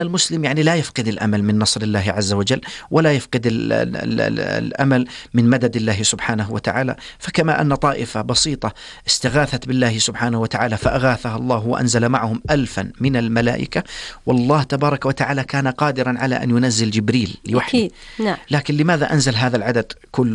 المسلم يعني لا يفقد الأمل من نصر الله عز وجل، ولا يفقد الأمل من مدد الله سبحانه وتعالى. فكما أن طائفة بسيطة استغاثت بالله سبحانه وتعالى فأغاثها الله وأنزل معهم 1000 من الملائكة، والله تبارك وتعالى كان قادرا على أن ينزل جبريل لوحده، أكيد. نعم. لكن لماذا أنزل هذا العدد كله؟